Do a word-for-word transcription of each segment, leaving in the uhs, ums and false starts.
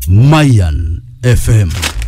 Mayan F M.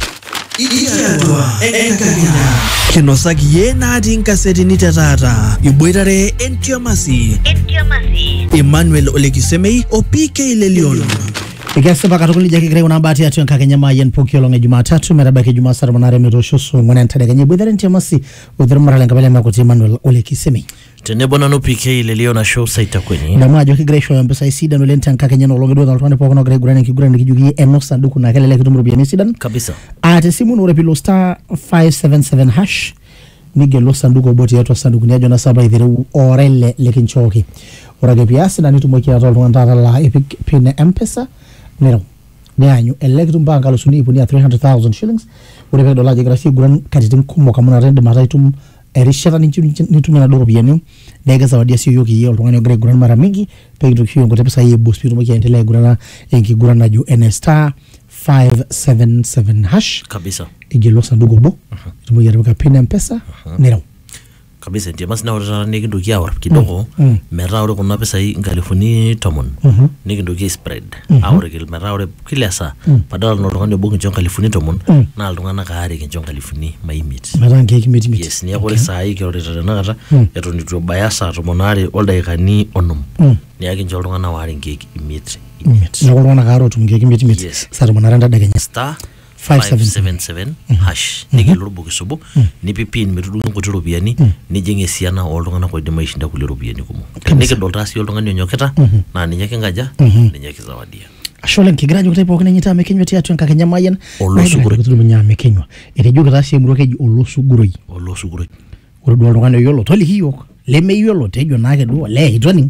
Ikiatwa enkakenya kinosaki ye naati nkaseti tatata iboitare entiomasi entiomasi Emmanuel Olekisemei o P K Lelion. Ikasipa katukuli jaki kire unabati ya tuyo nkakenya Mayan poki olonge jumatatu merabaki jumasara manare mitoshosu mwana ntadeganye iboitare entiomasi udhuru marale nkabale makuti Emmanuel Olekisemei. Tenebona no P K Lelion na show saita kwenye na mwajo kigre show mpesa isida no lenta nkakenya no longe doza altwane poko no gre gurane kigurane kijugi eno sanduku na kelele kitumuru bia nisidan kabisa ate simu no repilo star five seven seven hash nigelo sanduku boti yetu sanduku nyajo na saba idhiru orele lekinchoki orage piasi na nitumoki ya tolu ndara la epic pin mpesa nero nyanyu electrum bank alusuni ipunia three hundred thousand shillings urepe dola jegrasi guran katitin kumo kamuna rende mataitum erishara nitumia na doro bienu nega zawadia siyo yoki ye oltungani ogre guran mara mingi pekitu kiyo ngote pesa ye boost pitu moki ya entele gurana enki guran na ju N star five seven seven hash kabisa igilo sanduku bo tumoki ya rebeka pina mpesa nero kabisa ndia masina ora nikindu kia ora kidogo mera ora kuna pesa hii ngalifuni tomon nikindu kia spread aure kil mera ora kila saa padala no lokani bongo njonga lifuni tomon na aldungana kaari njonga lifuni maimit mera ngeki miti miti yes ni akore saa hii kero reta na kata eto nitu bayasa tomonare olda ikani onom ni yake njonga aldungana wari ngeki imit imit na kolona karo tumngeki miti miti sara monaranda daganya star five seven seven hash nigelo bukisobo ni pipin metudu ngotiro biani ni jenge siana oltungana ko dema ishinda kulero biani kumo nige doltasi oltungani nyoketa na ninyake ngaja ninyake zawadia asholen kigrajo kutepo kene nyita mekenywa tia twenka kenya Mayan olosuguro kutudu nya mekenywa etejo kasi emrokeji olosuguroi olosuguroi orodo oltungani yolo toli hiyo leme yolo tejo nake do le hitoni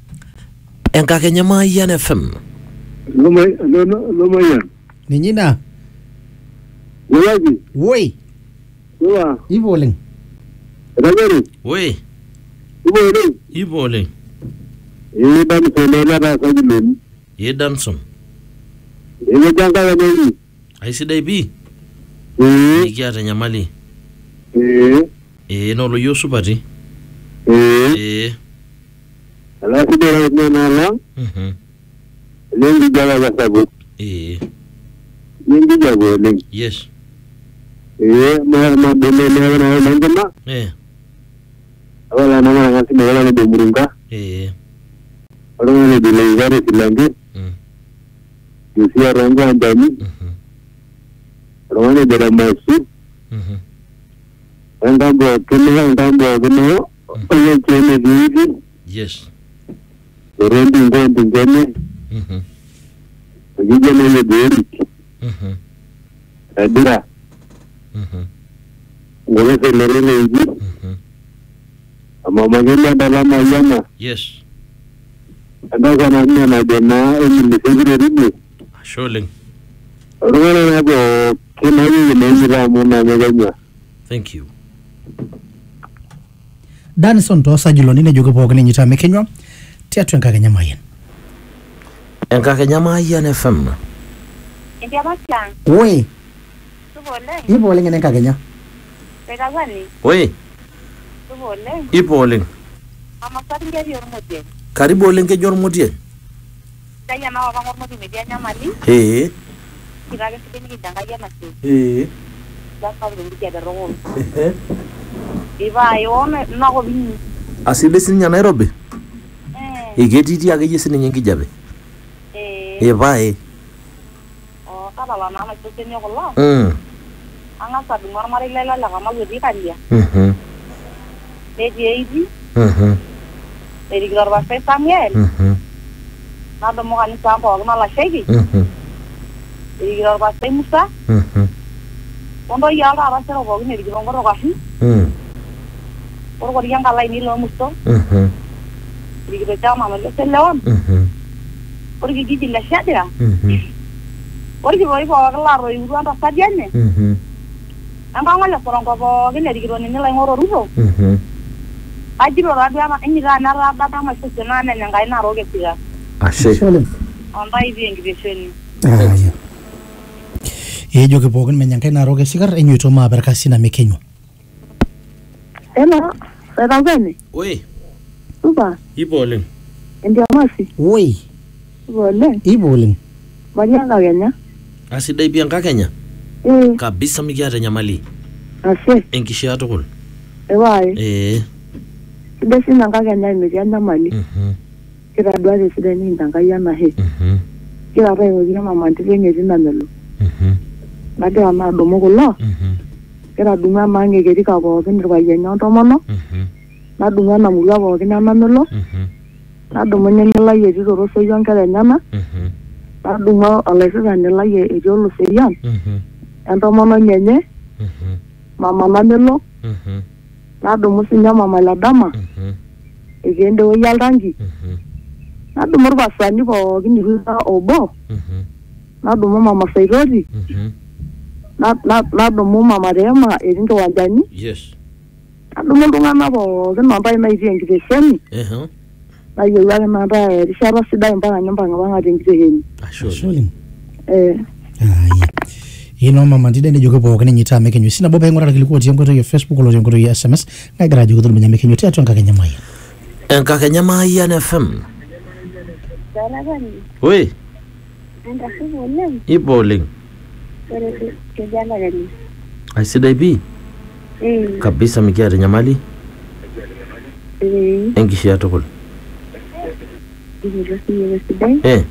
enka kenya Mayan F M Loma loma ya ninyina Walaji woi Wa ivoleng Ragari we Iboleng iboleng e dan solo la ra sajilun ye danson e janga ya ni ai sidai bi e ikiata nyamali e e no lo yosubati e e ala sidera ni na la mhm lengi jala ya sabu e lengi jago lengi yes e ma ma dole le na ngana eh wala na na ngasi wala na demurunga eh wala na dole ngare silangi mm yusia rango andani mhm wala dera masu mhm ngambo kene ngambo gono oye chene bibi yes rendi ngondi ngene mhm ngijene ne deri mhm adira mhm ngone se lorele ngi mhm ama magenda dalama yana yes anda kana ni na dena eni segure ribu sholing rona na bo kena ni ne ni ra mo na meganya thank you Danson to sajilo nine jogo po kene nyita mekenywa tia twenka kenya Mayan enka kenya Mayan F M India Masan woi Tuboleng ivoleng ene kenya Pegazani we Tuboleng iboleng Mama Saringa yormote karibu olenge jormodie Daya na wa ngormoti media nyamali eh kiraga sideni kidanga ya nasi eh Dasa ngi ya daro eh Iba yone na ko bini asile sinya Nairobi eh igeti ake yesi ninye nkijabe eh eh bye o kala la na ma tsene ko la mm anga sa dumar mari lela la kama gudi kandia mhm Dedi eidi mhm Eri garba fe Samuel mhm na do mo kan sampo na la shegi mhm Eri garba fe Musa mhm Ondo yala ara sero go ni eri ngoro gahi mm Por ko yang kala ini lo musto mhm eri go chama me le leon mhm por ki gidi la shadira mhm por ki boy bo la ro yu anda sadiane mhm anga ngala por ko bo ni eri go ni la ngoro ruso mhm ajiro ra ba ni ga na ra ba ta ma se na ne ngai na ro ge tira ashe asholen onda ibi ingibesheni aya e jogo po kene menyankai na roge sigar enyo to ma berkasi na mekenywa Hello Pegazani we Tuba iboleng India Masi woi Tuboleng ivoleng Marianga Kenya Asidai pia Enkakenya. Eh, Kabisa mikiata enyamali. ashe. Enkishaa tukul. Ewae. Eh. Sidai sii Enkakenya metii enyamali. Mhm. Kitaduaki esidai ninye Enkai enashe. Mhm. Kira apa aing'orie mama ntiti etii Namelo. Mhm. Nagira naa adumu kulo. Mhm. Kitadumu emaang' ekerika pookin irpayiani ontomonok. Mhm. Nadumu ena murua pookin enamelo. Mhm. Nadumu nene lai etii Torosoi onkera enyenak. Mhm. Nadumu olaisirani lai etii Oloserian. Mhm. Entomononi enye. Mhm. Mama Namelo. Mhm. Nadumu sinye mama Ledama. Mhm. Etii ende wueji Oltangi. Mhm. Nadumu irpasani pookin irika obo. Mhm. Nadumu mama Saitoti. Mhm. Na- na- Nadumu mama Rehema etii Nkiwanjani. Yes. Nadumu iltung'anak pookin metaa naitii enkitesheni. Eh. Nayieu ake metaa erishata sidai mpaka nimpang'ipang'a tenkitesheni. Ashe. Eh. Aya. Ino mama ntide nejoki pookin enyitaa mekenyo sina bo paing'ura irkiliku otii enkoitoi e Facebook olotii enkoitoi e S M S nagira ajoki tulumenya mekenyo tiatua Enkakenya Mayian. Enkakenya Mayian F M. Oi, Entasipu oleng. ipo oleng. Ore kejalakani. Aisidai pii. Eh. Kabisa mikiata enyamali. Eh. Enkishaa tukul. Ikijo siiyie sidai. Eh.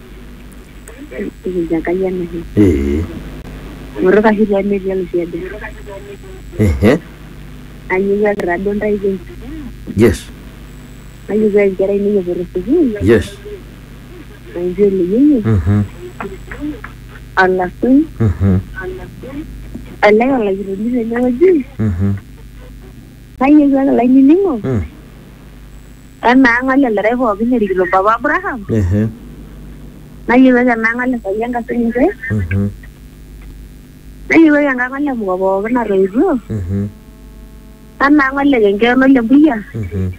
Ikijo Enkai enashe. Eh. Ng'oru kashiria metii Olosiaden. Eh. Ayieu ake taduo ntae. Yes. Ayieu ake enkerai neyiepuru sukuul. Yes. Nainjo oleyieyie. Mhm. Alasui. Mhm. Elek olakirobi tenewueji. Mhm. Nayieu ake lainining'o. Mm. Enaa ng'ole elerai pookin erikito Papa Abraham. Eh. Nayieu ake enaa ng'ole Saia Nkasing'e. Mhm. Nayieu ake enaa ng'ole muka pookin natoiutuo. Mhm. Enaa ng'ole Kenkeno Lembuya. Mhm.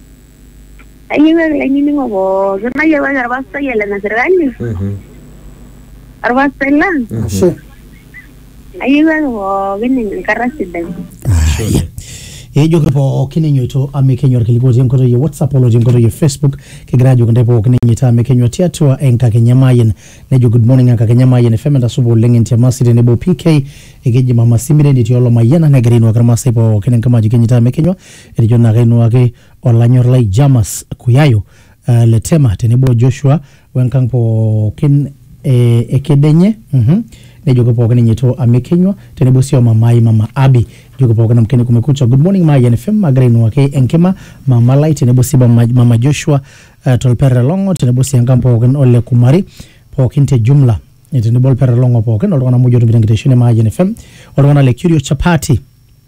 Nayieu ake lainining'o pookin. Nayieu ake orpastai le serkali. Mhm. Orpastai lang. Ashe. Nayieu ake pookin enkata sidai. Aya. Ejoki pookin enyoito amekenyo irkiliku otii enkoitoi e WhatsApp olotii enkoitoi e Facebook kigira ajoki ntae pookin enyitaa mekenyo tiatua Enkakenya Mayian nejo good morning Enkakenya Mayian F M entasupa oleng entiamasi tenebo P K ekeji mama Simire netii Olomayiana negira ainuaki irmaasai pookin enkama ajoki enyitaa mekenyo etejo naa kainuaki olanyor lai Jamas Kuyayo uh, Letema tenebo Joshua wenkang pookin e, ekedenye mhm nejoki pookin enyeito amekenywa tenebo sio mamai mama Abi joki pookin amkeni kumekucha good morning Mayian F M magira ainuaki enkima mama Lai tenebo si mama, mama Joshua uh, tolperre longo tenebo si enkang pookin ole kumari pookin te jumla tenebo olperre longo pookin oltung'anak muj otumito enkitesheni e Mayian F M oltung'anak le Curio Chapati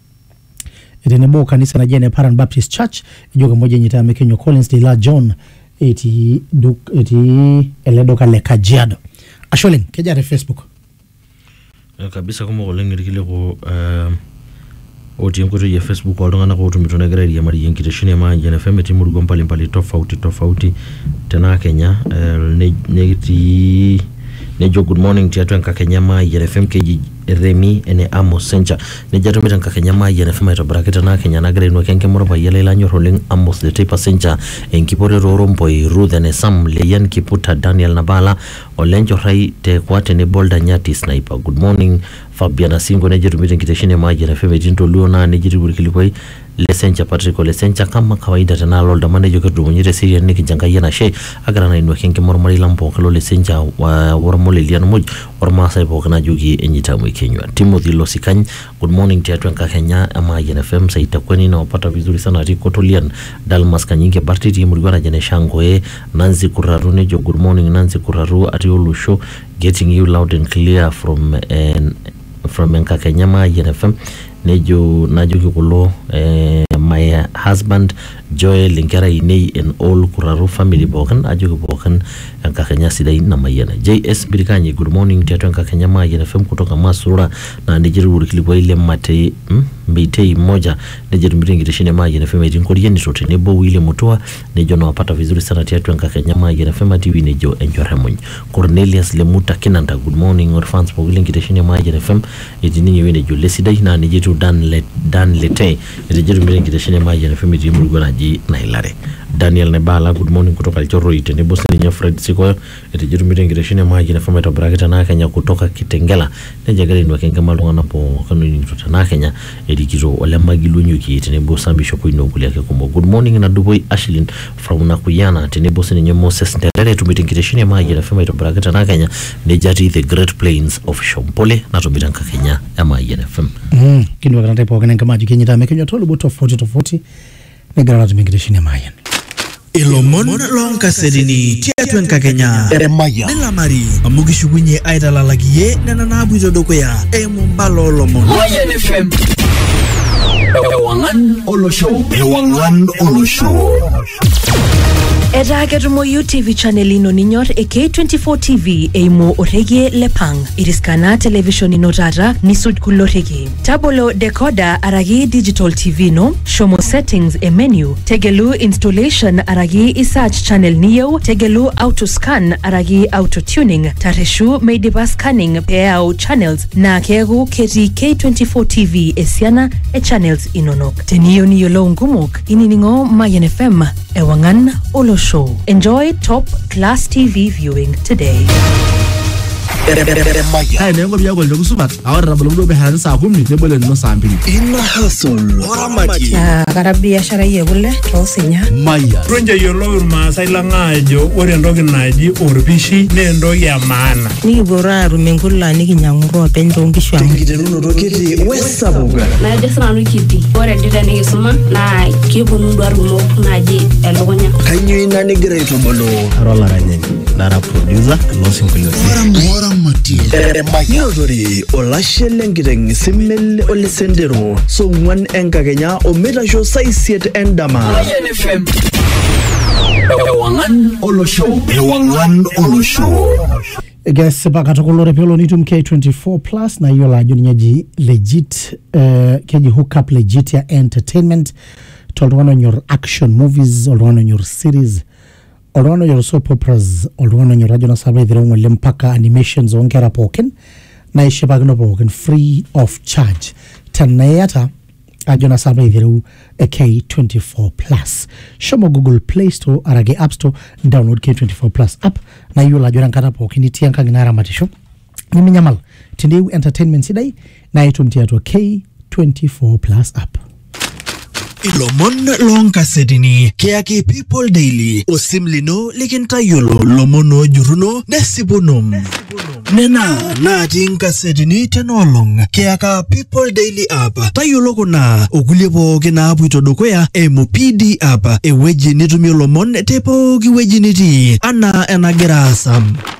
tenebo kanisa naji ene Paran Baptist Church ejoki moja enyitaa amekenywa Collins de la John etii duk etii ele duka le Kajiado asholeng keja te Facebook. Kabisa kumok oleng irkiliku uh, otii enkoitoi e Facebook oltung'anak otumito negira airiamari enkitesheni e Mayian F M etii murua mbalimbali tofauti tofauti tena Kenya uh, netii nejo good morning tiatua Enkakenya Mayian F M keji Remi ene Amos Sencha nejo atumito Enkakenya Mayian F M aitobiraki tena Kenya nagira ainuaki enkima orpayian lanyor oleng Amos the Taper Sencha enkipore roorompoi Ruth ene Sam Leyan Kiputa Daniel Nabala olenjorai te kwa tenebo Danyati Sniper good morning Fabiana Singo nejo atumito enkitesheni e Mayian F M etii Ntoluo naa nejo irkilikwai Lesencha Patrick Lesencha kama kawaida tena lolda nejo kedumunyite serian nikinjangai enashe agira nainuaki enkima ormarei lang pookin lo Lesencha wormole lian muj ormaasai pookin ajoki enyitaa mekenywa Timothy Losikany good morning tiatua Enkakenya Mayian F M saitakweni na wapata vizuri sana ati Kotolian Dalmas Kanyinge Bartiti murigwa na jene Shangoe Nancy Kuraru nejo good morning Nancy Kuraru ati Olusho getting you loud and clear from uh, from Enkakenya Mayian F M nejo najoki kulo eh, my husband Joel Linkera Inei and all Kuraru family pookin ajoki pookin Enkakenya sidai na Mayian J S Birikanyi good morning tiatua Enkakenya Mayian F M kutoka Masura na nijiri urikilikwai le mate hmm? Mbeitei mmoja nejo tumito enkitesheni Mayian F M etii Nkoriani tenebo William Mutua nejo nawapata vizuri sana tiatua enkakenya Mayian F M T V nejo enchorremuny. Cornelius Lemuta Kinanda, good morning or fans pookin enkitesheni Mayian F M etii ninye ewueji nejo lesidai naa nejo etiu Dan Le Dan Lete etejo tumito enkitesheni Mayian F M etii emurua naji Nailare. Daniel Nebala, good morning kutoka Elchoroi tenebo sininye Fred Sikoyo etejo tumito enkitesheni Mayian F M aitobiraki tenaa Kenya kutoka Kitengela nejo egira ainuaki enkima iltung'anak pookin oining'ito tenaa Kenya erikito Ole Magilunyoki tenebo Sambisho Koino okulie ake kumok. Good morning Nadupoi Ashlyn from Nakuyana tenebo sininye Moses Nterere tumito enkitesheni Mayian F M aitobiraki tenaa Kenya nejo atii the Great Plains of Shompole natumito enkakenya ya Mayian F M. Mm, kinwa kanate pookin enkima ajo kenyita mekenyo tolubo tofauti tofauti negira natumito enkitesheni Mayian. Ilomon loonkasetini tiatua enkakenya nilamari amu kishukunye aitalalakie nena naapuito dukuya eimu mbala oolomon. Mayian F M Ewangan Olosho Ewangan Olosho. Etaa ketumoyu T V channel ino ninyor e K twenty-four T V eimu orekie lepang. Iriskana television ino tata nisuj kulo rekie. Tabolo decoder araki digital T V no, shomo settings e menu, tegelu installation araki isearch channel niyo, tegelu auto scan araki auto tuning, tareshu meidipa scanning peau channels na keegu keti K twenty-four T V esiana e channels inonok. Teniyo niyolo ngumok, ininingo Mayian F M Ewangan Olosho. Show. Enjoy top class T V viewing today. Hai nengo biya gol dogu sumat awar rabalo do be haran sa kumi ne bole no sambili ina hustle oramati ya karabia shara yegule tosinya Mayian Ronja yolo ma sailanga ajo ore ndogi naji orpishi ne ndogi ya maana ni bora rumengula ni kinyanguro pendo ngishu amu ngiteruno tokiti wesabuga na jesana no kiti ore ndida ni suma na kibunu dwarumo naji elogonya kanyo ina ni great bolo Rola Ranyen Dara producer Losin Kulo. oramati Mayian olashe lenkiteng simel ole sendero so ngwan enkakenya ometasho saisiet endama. Mayian F M Ewangan Olosho Ewangan Olosho. Guys, baka tokolore pelo nitum K twenty-four plus na hiyo la joni legit uh, keji hook up legit ya entertainment tolwana nyor action movies olwana nyor series olwana nyor soap operas olwana nyor radio na sabai dhira ngole mpaka animations onkera poken na ishibagno poken free of charge tanayata ajona sabai dhira a K twenty-four plus shomo Google Play Store arage App Store download K twenty-four plus app na hiyo la jona nkata poken itianka ginara matisho nimi nyamal tindewu entertainment sidai na itumtia to K twenty-four plus app. Ilomon loonkasetini keaki People Daily osimlino likintayolo lomono juruno nesibunum nena naati nkasetini tenolong keaka People Daily app tayolo kuna okulie pookin naapuito dukuya eimu P D app ewueji nitumie lomon te pooki wueji nitii anaa enagira asam.